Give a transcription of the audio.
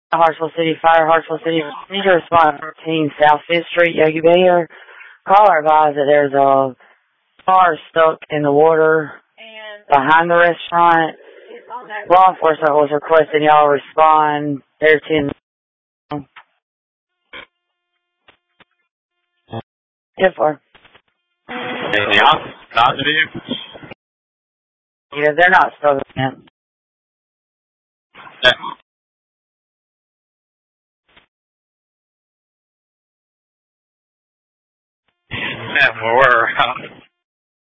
Hartsville City Fire, Hartsville City. Need to respond to 14 South 5th Street, Yogi Bear. Caller advised that there's a car stuck in the water behind the restaurant. Law enforcement was requesting y'all respond. They're 10. Yes, sir. Yeah, they're not stuck in. Yeah, well, we're